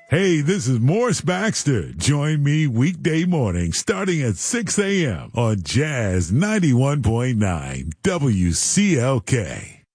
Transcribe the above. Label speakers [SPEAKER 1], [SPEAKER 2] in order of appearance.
[SPEAKER 1] Hey, this is Morris Baxter. Join me weekday morning starting at 6 a.m. on Jazz 91.9 WCLK.